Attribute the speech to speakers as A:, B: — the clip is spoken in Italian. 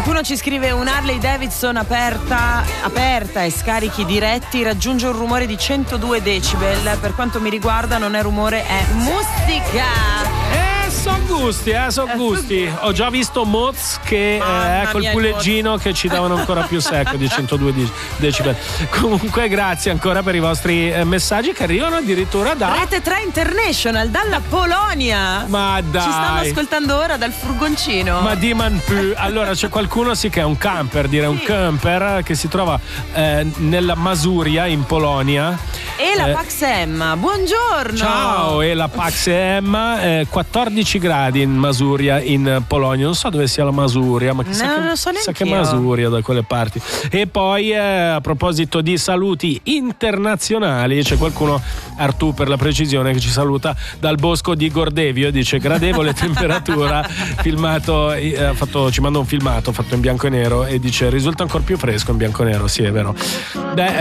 A: Qualcuno ci scrive: un Harley Davidson aperta e scarichi diretti raggiunge un rumore di 102 decibel. Per quanto mi riguarda non è rumore, è musica.
B: Sono gusti. Ho già visto Moz che col puleggino che ci davano ancora più secco di 102 decibel. Comunque grazie ancora per i vostri messaggi che arrivano addirittura da
A: Rete 3 International, dalla Polonia.
B: Ma dai,
A: ci stanno ascoltando ora dal furgoncino.
B: Ma di man più. Allora c'è qualcuno che è un camper, un camper che si trova nella Masuria in Polonia.
A: E la Pax Emma, buongiorno.
B: Ciao, e la Pax Emma, 14 gradi in Masuria in Polonia. Non so dove sia la Masuria, ma chissà che Masuria da quelle parti. E poi a proposito di saluti internazionali, c'è qualcuno, Artù per la precisione, che ci saluta dal bosco di Gordevio, dice gradevole temperatura, filmato, ci manda un filmato fatto in bianco e nero e dice risulta ancora più fresco in bianco e nero. Sì, è vero.